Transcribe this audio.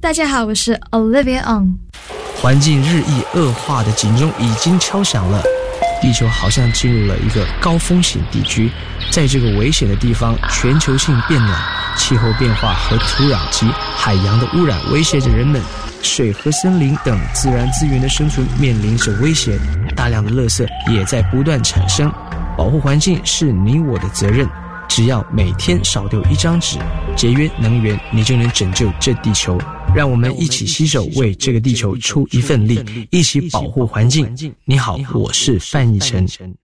大家好，我是 Olivia Ong。 环境日益恶化的警钟已经敲响了，地球好像进入了一个高风险地区。在这个危险的地方，全球性变暖、气候变化和土壤及海洋的污染威胁着人们，水和森林等自然资源的生存面临着威胁，大量的垃圾也在不断产生。保护环境是你我的责任，只要每天少丢一张纸，节约能源，你就能拯救这地球。让我们一起携手为这个地球出一份力，一起保护环境。你好，我是范逸臣。